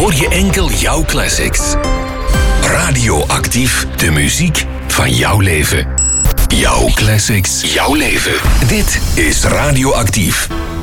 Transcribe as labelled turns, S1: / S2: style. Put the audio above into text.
S1: hoor je enkel jouw classics. Radioactief, de muziek van jouw leven. Jouw classics, jouw leven. Dit is Radioactief.